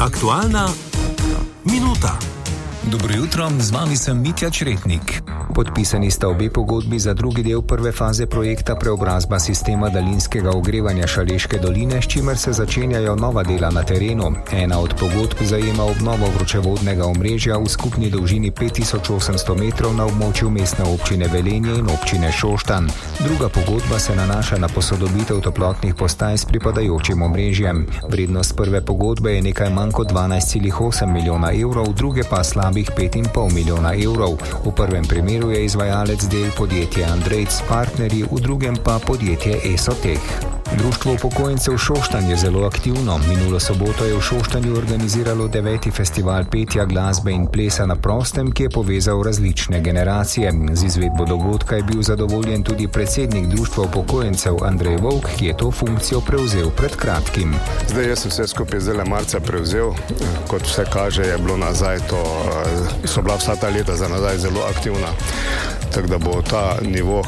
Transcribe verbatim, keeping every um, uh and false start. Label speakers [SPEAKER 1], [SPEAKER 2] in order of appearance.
[SPEAKER 1] Aktualna minuta.
[SPEAKER 2] Dobro jutro, z vami sem Mitja Čretnik.
[SPEAKER 3] Podpisani sta obe pogodbi za drugi del prve faze projekta preobrazba sistema daljinskega ogrevanja Šaleške doline, s čimer se začenjajo nova dela na terenu. Ena od pogodb zajema obnovo vročevodnega omrežja v skupni dolžini pet tisoč osemsto metrov na območju mestne občine Velenje in občine Šoštanj. Druga pogodba se nanaša na posodobitev toplotnih postaj s pripadajočim omrežjem. Vrednost prve pogodbe je nekaj manj kot dvanajst celih osem milijona evrov, druge pa slabih pet in pol milijona evrov. V prvem primeru je izvajalec del podjetje Andrejc partnerji, v drugem pa podjetje Esoteh. Društvo upokojencev Šoštanj je zelo aktivno. Minulo soboto je v Šoštanju organiziralo deveti festival petja, glasbe in plesa na prostem, ki je povezal različne generacije. Z izvedbo dogodka je bil zadovoljen tudi predsednik Društva upokojencev Andrej Volk, ki je to funkcijo prevzel pred kratkim.
[SPEAKER 4] Zdaj jaz sem vse skupaj zelo marca prevzel, kot vse kaže, je bilo nazaj to, so bila vsa ta leta za nazaj zelo aktivna, tako da bo ta nivo